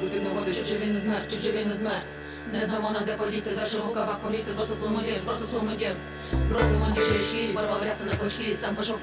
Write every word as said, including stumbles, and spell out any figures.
позитивної води, щоб він не змерз, щоб він не змерз. Не знамо на де подіться, за широкавах поліція, просто своєму дір, просто своєму дір. Просимо дішечки, порвав ряси на клочки, сам пішов